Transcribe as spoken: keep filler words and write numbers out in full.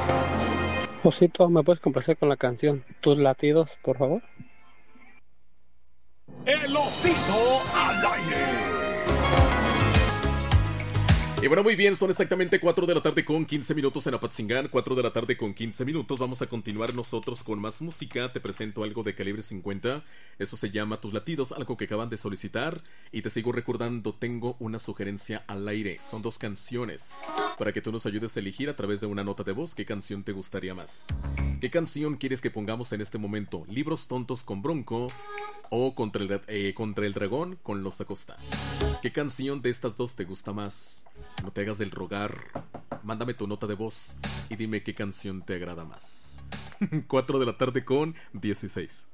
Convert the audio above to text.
Osito, ¿me puedes complacer con la canción Tus latidos, por favor? El osito al aire. Y bueno, muy bien, son exactamente cuatro de la tarde con quince minutos en Apatzingán, cuatro de la tarde con quince minutos. Vamos a continuar nosotros con más música. Te presento algo de calibre cincuenta. Eso se llama Tus latidos, algo que acaban de solicitar. Y te sigo recordando, tengo una sugerencia al aire. Son dos canciones para que tú nos ayudes a elegir a través de una nota de voz qué canción te gustaría más. ¿Qué canción quieres que pongamos en este momento? ¿Libros tontos con Bronco o Contra el, eh, contra el dragón con Los Acosta? ¿Qué canción de estas dos te gusta más? No te hagas del rogar. Mándame tu nota de voz y dime qué canción te agrada más. cuatro de la tarde con dieciséis.